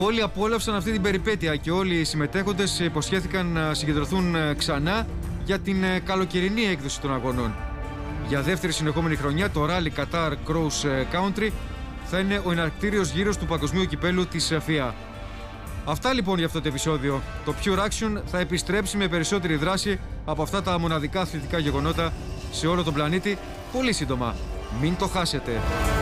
Όλοι απόλαυσαν αυτή την περιπέτεια και όλοι οι συμμετέχοντες υποσχέθηκαν να συγκεντρωθούν ξανά για την καλοκαιρινή έκδοση των αγωνών. Για δεύτερη συνεχόμενη χρονιά το Rally Qatar Cross Country θα είναι ο εναρκτήριος γύρος του Παγκοσμίου Κυπέλλου της FIA. Αυτά λοιπόν για αυτό το επεισόδιο. Το Pure Action θα επιστρέψει με περισσότερη δράση από αυτά τα μοναδικά αθλητικά γεγονότα σε όλο τον πλανήτη πολύ σύντομα. Μην το χάσετε.